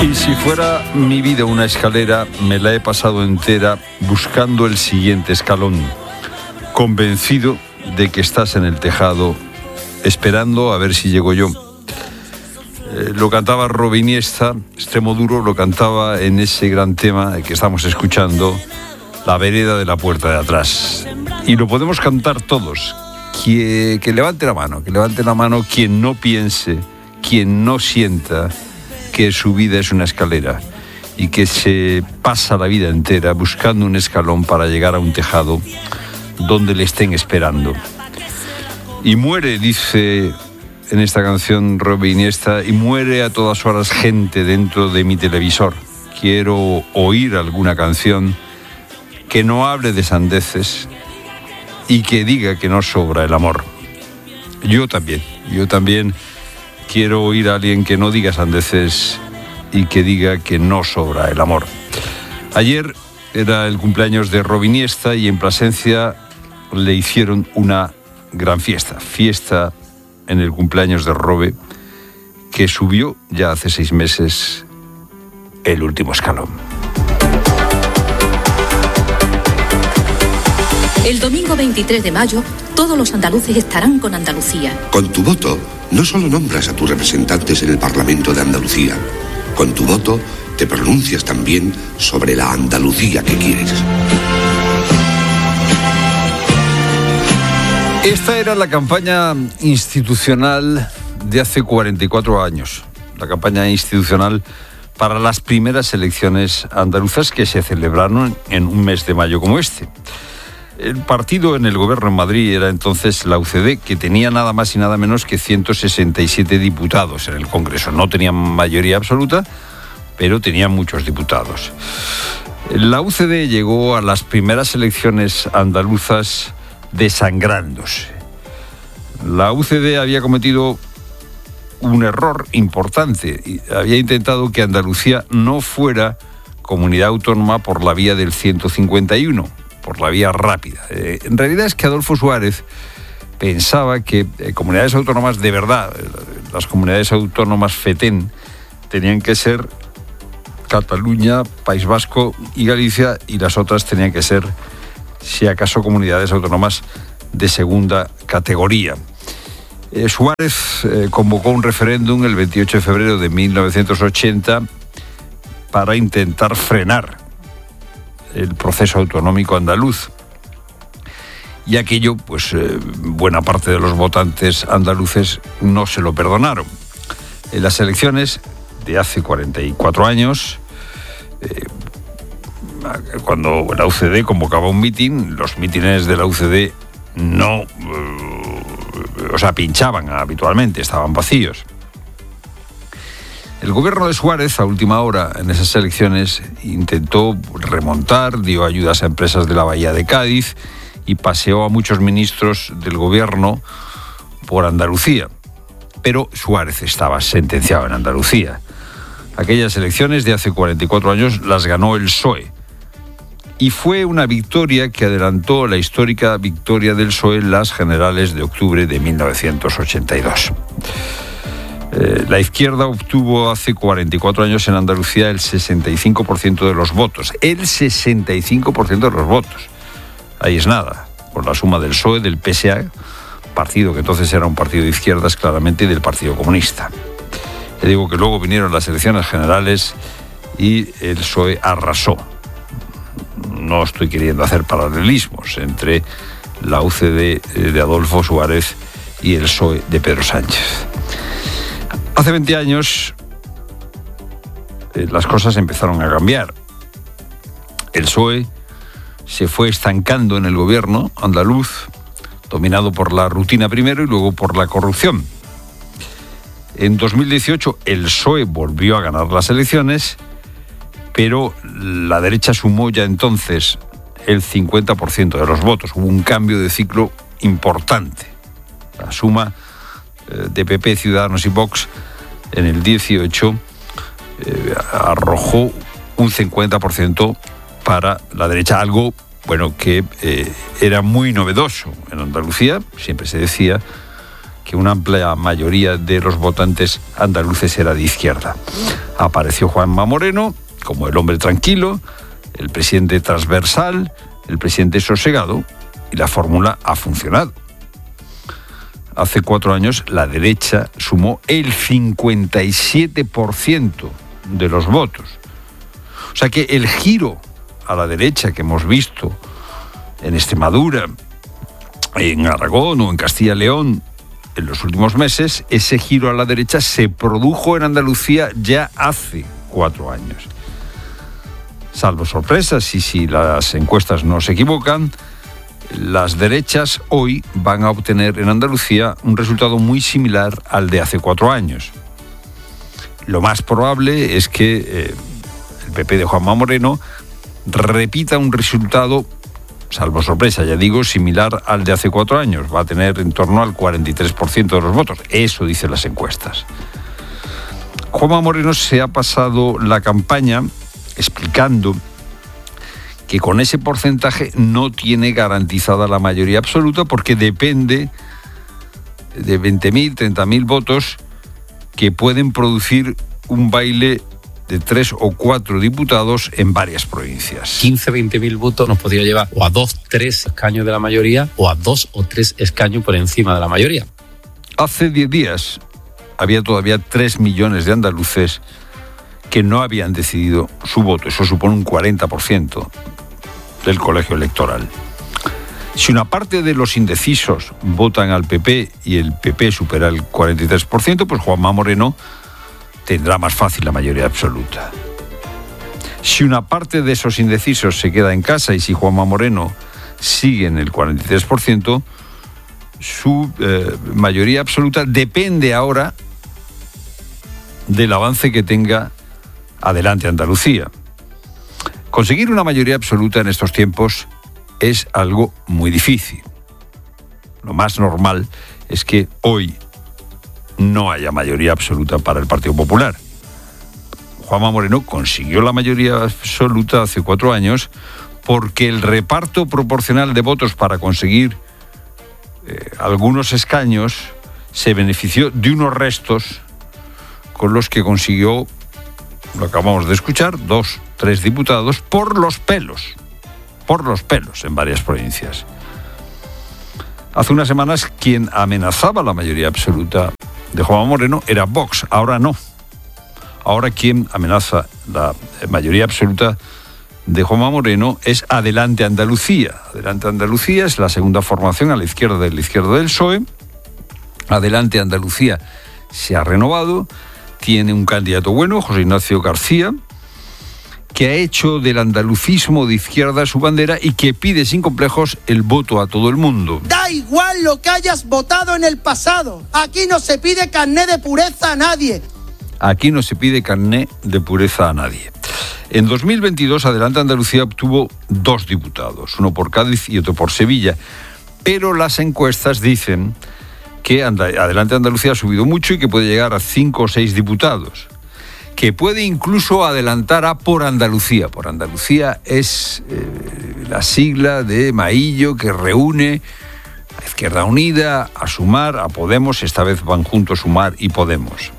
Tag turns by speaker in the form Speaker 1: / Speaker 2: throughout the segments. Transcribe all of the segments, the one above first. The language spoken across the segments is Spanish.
Speaker 1: Y si fuera mi vida una escalera, me la he pasado entera buscando el siguiente escalón, convencido de que estás en el tejado, esperando a ver si llego yo. Lo cantaba Robin Iniesta, Extremo Duro, lo cantaba en ese gran tema que estamos escuchando, La vereda de la puerta de atrás. Y lo podemos cantar todos. Que levante la mano quien no piense, quien no sienta que su vida es una escalera y que se pasa la vida entera buscando un escalón para llegar a un tejado donde le estén esperando. Y muere, dice en esta canción Robin Iniesta, y muere a todas horas gente dentro de mi televisor. Quiero oír alguna canción que no hable de sandeces y que diga que no sobra el amor. Yo también quiero oír a alguien que no diga sandeces y que diga que no sobra el amor. Ayer era el cumpleaños de Robin Iniesta y en Plasencia le hicieron una gran fiesta en el cumpleaños de Robe, que subió ya hace 6 meses el último escalón.
Speaker 2: El domingo 23 de mayo, todos los andaluces estarán con Andalucía.
Speaker 3: Con tu voto, no solo nombras a tus representantes en el Parlamento de Andalucía. Con tu voto, te pronuncias también sobre la Andalucía que quieres.
Speaker 1: Esta era la campaña institucional de hace 44 años. La campaña institucional para las primeras elecciones andaluzas que se celebraron en un mes de mayo como este. El partido en el gobierno en Madrid era entonces la UCD, que tenía nada más y nada menos que 167 diputados en el Congreso. No tenían mayoría absoluta, pero tenían muchos diputados. La UCD llegó a las primeras elecciones andaluzas desangrándose. La UCD había cometido un error importante y había intentado que Andalucía no fuera comunidad autónoma por la vía del 151, por la vía rápida. En realidad es que Adolfo Suárez pensaba que comunidades autónomas de verdad, las comunidades autónomas FETEN, tenían que ser Cataluña, País Vasco y Galicia, y las otras tenían que ser, si acaso, comunidades autónomas de segunda categoría. Suárez convocó un referéndum el 28 de febrero de 1980 para intentar frenar el proceso autonómico andaluz. Y aquello, pues buena parte de los votantes andaluces no se lo perdonaron. En las elecciones de hace 44 años, cuando la UCD convocaba un mitin, los mítines de la UCD no, pinchaban habitualmente, estaban vacíos. El gobierno de Suárez, a última hora, en esas elecciones, intentó remontar, dio ayudas a empresas de la Bahía de Cádiz y paseó a muchos ministros del gobierno por Andalucía. Pero Suárez estaba sentenciado en Andalucía. Aquellas elecciones de hace 44 años las ganó el PSOE. Y fue una victoria que adelantó la histórica victoria del PSOE en las generales de octubre de 1982. La izquierda obtuvo hace 44 años en Andalucía el 65% de los votos. El 65% de los votos. Ahí es nada, por la suma del PSOE, del PSA, partido que entonces era un partido de izquierdas claramente, y del Partido Comunista. Le digo que luego vinieron las elecciones generales y el PSOE arrasó. No estoy queriendo hacer paralelismos entre la UCD de Adolfo Suárez y el PSOE de Pedro Sánchez. Hace 20 años las cosas empezaron a cambiar. El PSOE se fue estancando en el gobierno andaluz, dominado por la rutina primero y luego por la corrupción. En 2018 el PSOE volvió a ganar las elecciones, pero la derecha sumó ya entonces el 50% de los votos. Hubo un cambio de ciclo importante. La suma de PP, Ciudadanos y Vox en el 18 arrojó un 50% para la derecha, algo que era muy novedoso en Andalucía. Siempre se decía que una amplia mayoría de los votantes andaluces era de izquierda. Apareció Juanma Moreno como el hombre tranquilo, el presidente transversal, el presidente sosegado, y la fórmula ha funcionado. Hace 4 años la derecha sumó el 57% de los votos. O sea que el giro a la derecha que hemos visto en Extremadura, en Aragón o en Castilla y León en los últimos meses, ese giro a la derecha se produjo en Andalucía ya hace 4 años. Salvo sorpresas, y si las encuestas no se equivocan, las derechas hoy van a obtener en Andalucía un resultado muy similar al de hace 4 años. Lo más probable es que el PP de Juanma Moreno repita un resultado, salvo sorpresa, ya digo, similar al de hace 4 años. Va a tener en torno al 43% de los votos. Eso dicen las encuestas. Juanma Moreno se ha pasado la campaña explicando que con ese porcentaje no tiene garantizada la mayoría absoluta porque depende de 20.000, 30.000 votos que pueden producir un baile de 3 o 4 diputados en varias provincias.
Speaker 4: 15, 20.000 votos nos podría llevar o a 2, 3 escaños de la mayoría o a 2 o 3 escaños por encima de la mayoría.
Speaker 1: Hace 10 días había todavía 3 millones de andaluces que no habían decidido su voto. Eso supone un 40% del colegio electoral. Si una parte de los indecisos votan al PP y el PP supera el 43%, pues Juanma Moreno tendrá más fácil la mayoría absoluta. Si una parte de esos indecisos se queda en casa y si Juanma Moreno sigue en el 43%, su mayoría absoluta depende ahora del avance que tenga Adelante Andalucía. Conseguir una mayoría absoluta en estos tiempos es algo muy difícil. Lo más normal es que hoy no haya mayoría absoluta para el Partido Popular. Juanma Moreno consiguió la mayoría absoluta hace 4 años porque el reparto proporcional de votos para conseguir algunos escaños se benefició de unos restos con los que consiguió, lo acabamos de escuchar, 2, 3 diputados por los pelos en varias provincias. Hace unas semanas quien amenazaba la mayoría absoluta de Juanma Moreno era Vox, ahora no. Ahora quien amenaza la mayoría absoluta de Juanma Moreno es Adelante Andalucía. Adelante Andalucía es la segunda formación a la izquierda del PSOE. Adelante Andalucía se ha renovado, tiene un candidato bueno, José Ignacio García, que ha hecho del andalucismo de izquierda su bandera y que pide sin complejos el voto a todo el mundo.
Speaker 5: Da igual lo que hayas votado en el pasado. Aquí no se pide carné de pureza a nadie.
Speaker 1: Aquí no se pide carné de pureza a nadie. En 2022, Adelante Andalucía obtuvo 2 diputados, uno por Cádiz y otro por Sevilla. Pero las encuestas dicen que Adelante Andalucía ha subido mucho y que puede llegar a 5 o 6 diputados. Que puede incluso adelantar a Por Andalucía. Por Andalucía es la sigla de Maillo que reúne a Izquierda Unida, a Sumar, a Podemos. Esta vez van juntos Sumar y Podemos.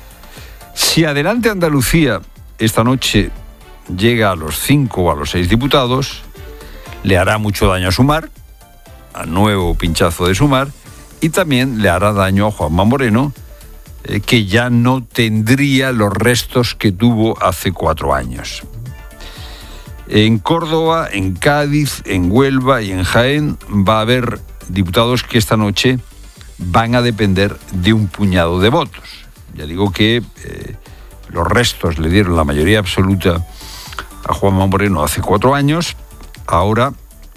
Speaker 1: Si Adelante Andalucía esta noche llega a los 5 o a los 6 diputados, le hará mucho daño a Sumar, al nuevo pinchazo de Sumar, y también le hará daño a Juanma Moreno, que ya no tendría los restos que tuvo hace 4 años. En Córdoba, en Cádiz, en Huelva y en Jaén va a haber diputados que esta noche van a depender de un puñado de votos. Ya digo que los restos le dieron la mayoría absoluta a Juanma Moreno hace 4 años. Ahora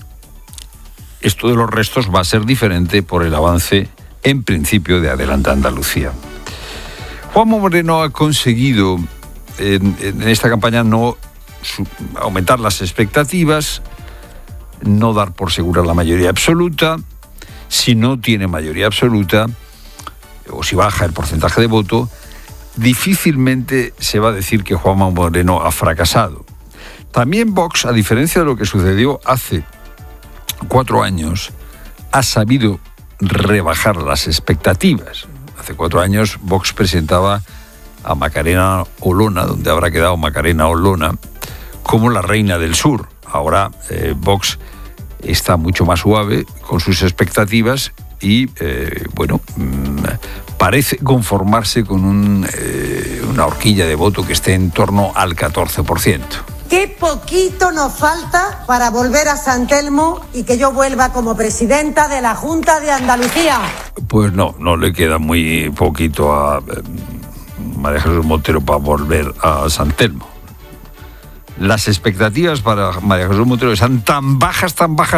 Speaker 1: esto de los restos va a ser diferente por el avance, en principio, de Adelante Andalucía. Juanma Moreno ha conseguido en esta campaña no aumentar las expectativas, no dar por segura la mayoría absoluta. Si no tiene mayoría absoluta, o si baja el porcentaje de voto, difícilmente se va a decir que Juanma Moreno ha fracasado. También Vox, a diferencia de lo que sucedió hace 4 años, ha sabido rebajar las expectativas. Hace 4 años Vox presentaba a Macarena Olona, donde habrá quedado Macarena Olona, como la reina del sur. Ahora Vox está mucho más suave con sus expectativas y, parece conformarse con una horquilla de voto que esté en torno al 14%.
Speaker 6: Qué poquito nos falta para volver a San Telmo y que yo vuelva como presidenta de la Junta de Andalucía.
Speaker 1: Pues no le queda muy poquito a María Jesús Montero para volver a San Telmo. Las expectativas para María Jesús Montero están tan bajas,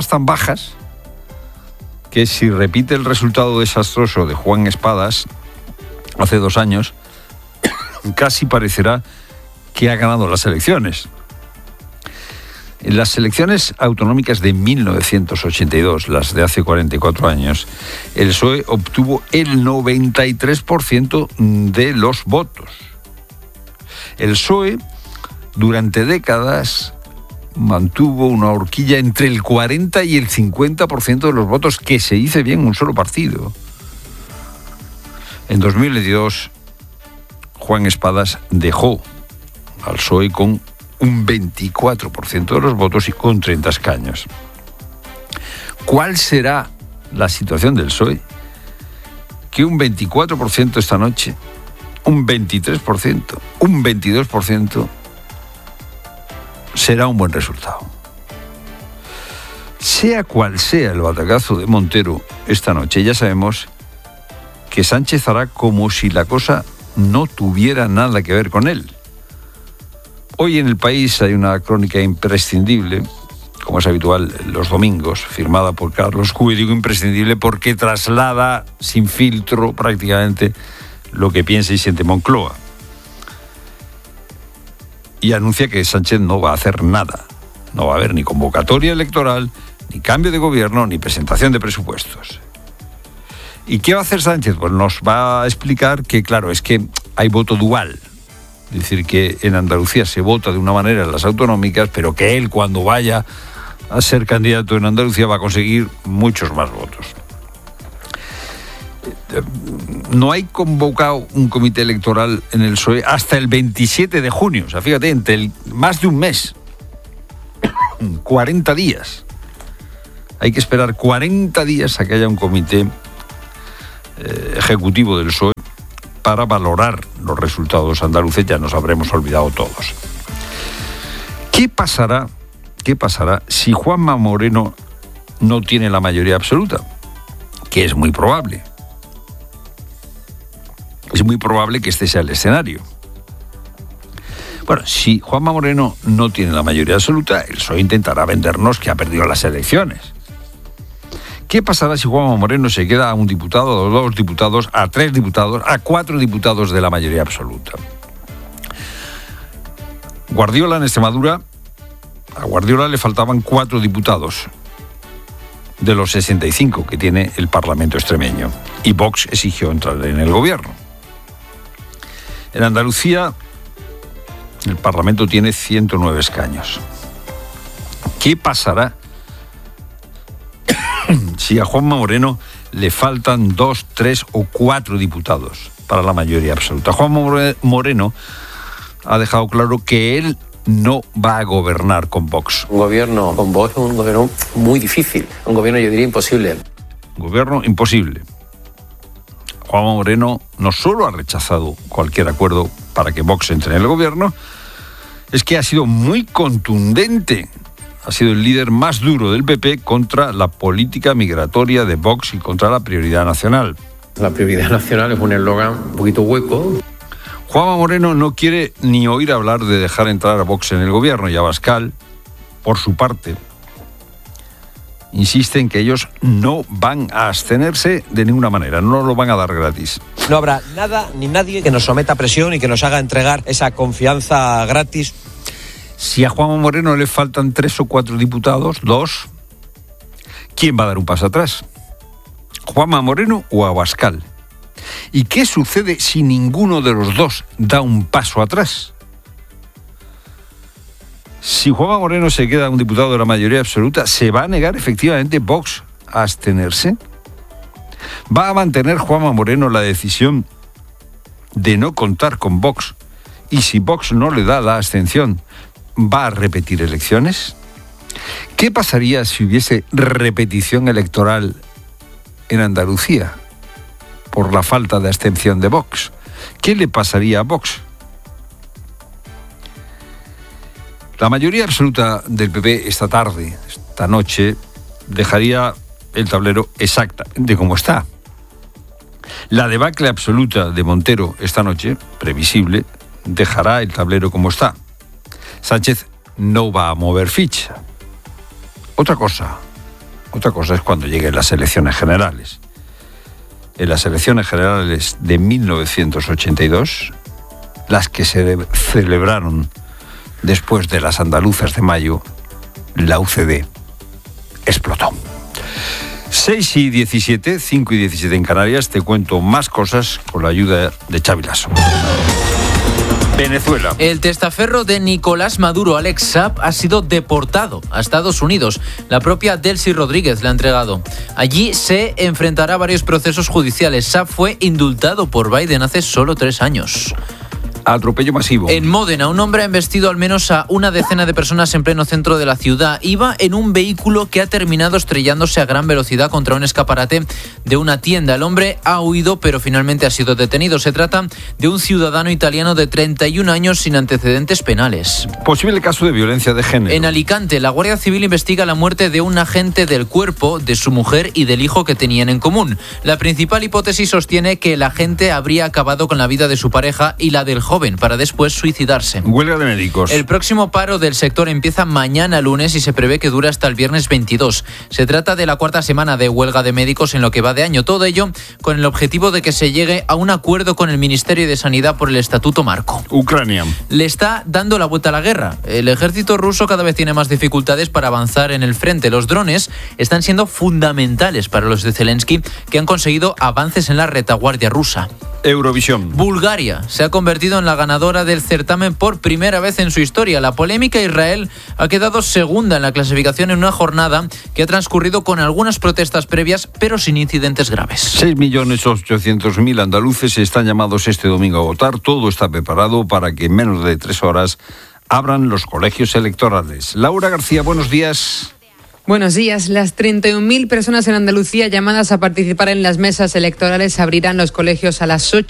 Speaker 1: que si repite el resultado desastroso de Juan Espadas hace 2 años, casi parecerá que ha ganado las elecciones. En las elecciones autonómicas de 1982, las de hace 44 años, el PSOE obtuvo el 93% de los votos. El PSOE, durante décadas, mantuvo una horquilla entre el 40 y el 50% de los votos, que se dice bien un solo partido. En 2022, Juan Espadas dejó al PSOE con un 24% de los votos y con 30 escaños. ¿Cuál será la situación del PSOE? Que un 24% esta noche, un 23%, un 22% será un buen resultado. Sea cual sea el batacazo de Montero esta noche, ya sabemos que Sánchez hará como si la cosa no tuviera nada que ver con él. Hoy en El País hay una crónica imprescindible, como es habitual los domingos, firmada por Carlos Cue. Digo imprescindible porque traslada sin filtro prácticamente lo que piensa y siente Moncloa. Y anuncia que Sánchez no va a hacer nada. No va a haber ni convocatoria electoral, ni cambio de gobierno, ni presentación de presupuestos. ¿Y qué va a hacer Sánchez? Pues nos va a explicar que, claro, es que hay voto dual. Es decir, que en Andalucía se vota de una manera en las autonómicas, pero que él, cuando vaya a ser candidato en Andalucía, va a conseguir muchos más votos. No hay convocado un comité electoral en el PSOE hasta el 27 de junio. O sea, fíjate, más de un mes. 40 días. Hay que esperar 40 días a que haya un comité ejecutivo del PSOE para valorar los resultados andaluces. Ya nos habremos olvidado todos. ¿Qué pasará si Juanma Moreno no tiene la mayoría absoluta? Que es muy probable. Es muy probable que este sea el escenario. Bueno, si Juanma Moreno no tiene la mayoría absoluta, el PSOE intentará vendernos que ha perdido las elecciones. ¿Qué pasará si Juanma Moreno se queda a un diputado, a 2 diputados, a 3 diputados, a 4 diputados de la mayoría absoluta? Guardiola en Extremadura, a Guardiola le faltaban 4 diputados de los 65 que tiene el Parlamento extremeño, y Vox exigió entrar en el gobierno. En Andalucía, el Parlamento tiene 109 escaños. ¿Qué pasará si a Juanma Moreno le faltan 2, 3 o 4 diputados para la mayoría absoluta? Juanma Moreno ha dejado claro que él no va a gobernar con Vox.
Speaker 4: Un gobierno con Vox es un gobierno muy difícil, un gobierno, yo diría, imposible.
Speaker 1: Un gobierno imposible. Juanma Moreno no solo ha rechazado cualquier acuerdo para que Vox entre en el gobierno, es que ha sido muy contundente. Ha sido el líder más duro del PP contra la política migratoria de Vox y contra la prioridad nacional.
Speaker 4: La prioridad nacional es un eslogan un poquito hueco.
Speaker 1: Juanma Moreno no quiere ni oír hablar de dejar entrar a Vox en el gobierno, y Abascal, por su parte, insiste en que ellos no van a abstenerse de ninguna manera, no lo van a dar gratis.
Speaker 7: No habrá nada ni nadie que nos someta a presión y que nos haga entregar esa confianza gratis.
Speaker 1: Si a Juanma Moreno le faltan 3 o 4 diputados, 2, ¿quién va a dar un paso atrás? ¿Juanma Moreno o Abascal? ¿Y qué sucede si ninguno de los dos da un paso atrás? Si Juanma Moreno se queda un diputado de la mayoría absoluta, ¿se va a negar efectivamente Vox a abstenerse? ¿Va a mantener Juanma Moreno la decisión de no contar con Vox? Y si Vox no le da la abstención, ¿va a repetir elecciones? ¿Qué pasaría si hubiese repetición electoral en Andalucía por la falta de abstención de Vox? ¿Qué le pasaría a Vox? La mayoría absoluta del PP esta noche, dejaría el tablero exactamente como está. La debacle absoluta de Montero esta noche, previsible, dejará el tablero como está. Sánchez no va a mover ficha. Otra cosa es cuando lleguen las elecciones generales. En las elecciones generales de 1982, las que se celebraron después de las andaluzas de mayo, la UCD explotó. 6 y 17, 5 y 17 en Canarias, te cuento más cosas con la ayuda de Xavi Lasso. Venezuela.
Speaker 8: El testaferro de Nicolás Maduro, Alex Saab, ha sido deportado a Estados Unidos. La propia Delcy Rodríguez le ha entregado. Allí se enfrentará a varios procesos judiciales. Saab fue indultado por Biden hace solo 3 años.
Speaker 1: Atropello masivo.
Speaker 8: En Módena, un hombre ha embestido al menos a una decena de personas en pleno centro de la ciudad. Iba en un vehículo que ha terminado estrellándose a gran velocidad contra un escaparate de una tienda. El hombre ha huido, pero finalmente ha sido detenido. Se trata de un ciudadano italiano de 31 años sin antecedentes penales.
Speaker 1: Posible caso de violencia de género.
Speaker 8: En Alicante, la Guardia Civil investiga la muerte de un agente del cuerpo, de su mujer y del hijo que tenían en común. La principal hipótesis sostiene que el agente habría acabado con la vida de su pareja y la del joven para después suicidarse.
Speaker 1: Huelga de médicos.
Speaker 8: El próximo paro del sector empieza mañana lunes y se prevé que dure hasta el viernes 22. Se trata de la 4ª semana de huelga de médicos en lo que va de año. Todo ello con el objetivo de que se llegue a un acuerdo con el Ministerio de Sanidad por el Estatuto Marco.
Speaker 1: Ucrania.
Speaker 8: Le está dando la vuelta a la guerra. El ejército ruso cada vez tiene más dificultades para avanzar en el frente. Los drones están siendo fundamentales para los de Zelensky, que han conseguido avances en la retaguardia rusa.
Speaker 1: Eurovisión.
Speaker 8: Bulgaria se ha convertido en la ganadora del certamen por primera vez en su historia. La polémica Israel ha quedado segunda en la clasificación en una jornada que ha transcurrido con algunas protestas previas, pero sin incidentes graves.
Speaker 1: 6.800.000 andaluces están llamados este domingo a votar. Todo está preparado para que en menos de 3 horas abran los colegios electorales. Laura García, buenos días.
Speaker 9: Buenos días. Las 31.000 personas en Andalucía llamadas a participar en las mesas electorales abrirán los colegios a las 8